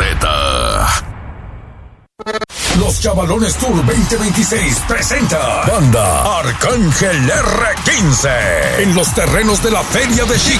Z. Los Chavalones Tour 2026 presenta Banda Arcángel R15 en los terrenos de la Feria de Chico.